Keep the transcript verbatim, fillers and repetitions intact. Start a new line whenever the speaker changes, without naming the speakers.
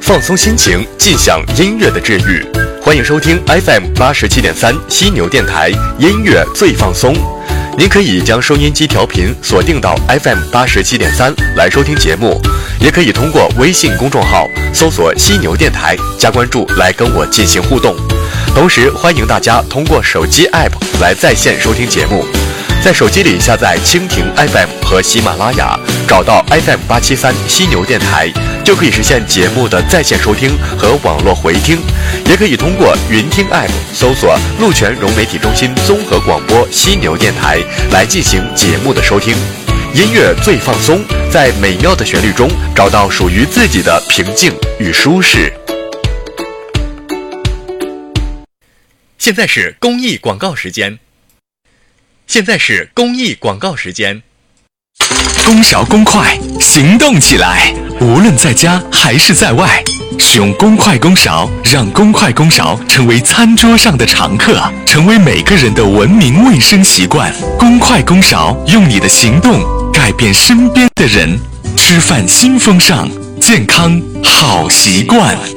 放松心情，尽享音乐的治愈。欢迎收听 F M 八十七点三犀牛电台音乐最放松。您可以将收音机调频锁定到 F M 八十七点三来收听节目，也可以通过微信公众号搜索犀牛电台加关注来跟我进行互动。同时欢迎大家通过手机 App 来在线收听节目，在手机里下载蜻蜓 F M 和喜马拉雅，找到 F M 八七三犀牛电台，就可以实现节目的在线收听和网络回听。也可以通过云听 App 搜索鹿泉融媒体中心综合广播犀牛电台来进行节目的收听。音乐最放松，在美妙的旋律中找到属于自己的平静与舒适。现在是公益广告时间。现在是公益广告时间。
公勺公筷，行动起来！无论在家还是在外，使用公筷公勺，让公筷公勺成为餐桌上的常客，成为每个人的文明卫生习惯。公筷公勺，用你的行动改变身边的人。吃饭新风尚，健康好习惯。